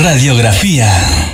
Radiografía.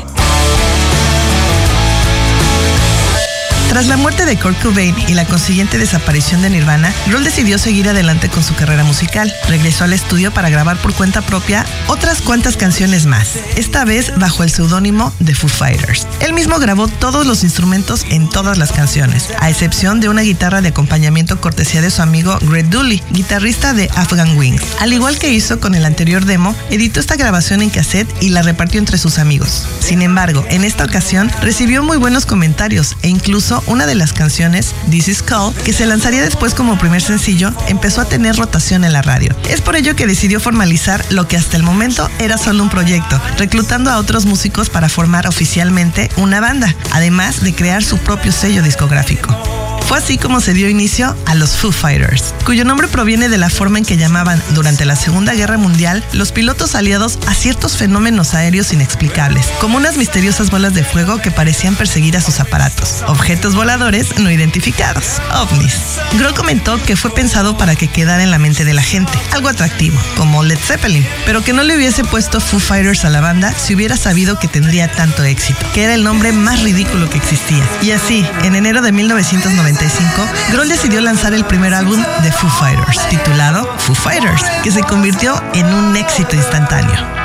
Tras la muerte de Kurt Cobain y la consiguiente desaparición de Nirvana, Grohl decidió seguir adelante con su carrera musical. Regresó al estudio para grabar por cuenta propia otras cuantas canciones más, esta vez bajo el seudónimo de Foo Fighters. Él mismo grabó todos los instrumentos en todas las canciones, a excepción de una guitarra de acompañamiento cortesía de su amigo Greg Dulli, guitarrista de Afghan Wings. Al igual que hizo con el anterior demo, editó esta grabación en cassette y la repartió entre sus amigos. Sin embargo, en esta ocasión recibió muy buenos comentarios e incluso una de las canciones, This Is Call, que se lanzaría después como primer sencillo, empezó a tener rotación en la radio. Es por ello que decidió formalizar lo que hasta el momento era solo un proyecto, reclutando a otros músicos para formar oficialmente una banda, además de crear su propio sello discográfico. Fue así como se dio inicio a los Foo Fighters, cuyo nombre proviene de la forma en que llamaban durante la Segunda Guerra Mundial los pilotos aliados a ciertos fenómenos aéreos inexplicables, como unas misteriosas bolas de fuego que parecían perseguir a sus aparatos, objetos voladores no identificados, ovnis. Grohl comentó que fue pensado para que quedara en la mente de la gente, algo atractivo, como Led Zeppelin, pero que no le hubiese puesto Foo Fighters a la banda si hubiera sabido que tendría tanto éxito, que era el nombre más ridículo que existía. Y así, en enero de 1995, Grohl decidió lanzar el primer álbum de Foo Fighters, titulado Foo Fighters, que se convirtió en un éxito instantáneo.